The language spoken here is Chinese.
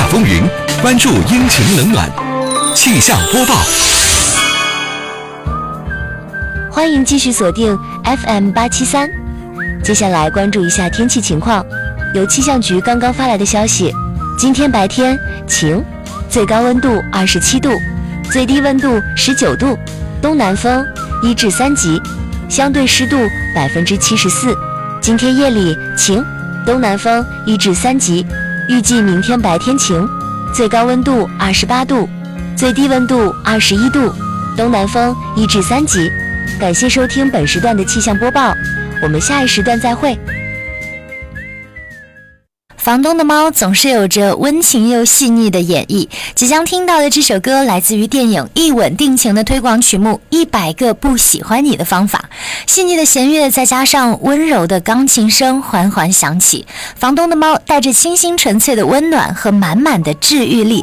风云，关注阴晴冷暖。气象播报， 欢迎继续锁定 FM873。接下来关注一下天气情况。有气象局刚刚发来的消息，今天白天晴，最高温度27度，最低温度19度，东南风1至3级，相对湿度74%。今天夜里晴，东南风1至3级，预计明天白天晴，最高温度28度，最低温度21度，东南风1至3级。感谢收听本时段的气象播报，我们下一时段再会。 房东的猫总是有着温情又细腻的演绎，即将听到的这首歌来自于电影《一吻定情》的推广曲目《100个不喜欢你的方法》。细腻的弦乐再加上温柔的钢琴声缓缓响起，房东的猫带着清新纯粹的温暖和满满的治愈力，